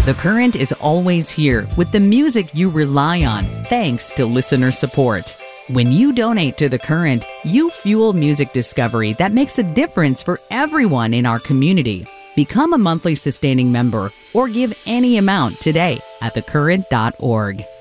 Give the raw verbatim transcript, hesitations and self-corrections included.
The Current is always here with the music you rely on, thanks to listener support. When you donate to The Current, you fuel music discovery that makes a difference for everyone in our community. Become a monthly sustaining member or give any amount today at the current dot org.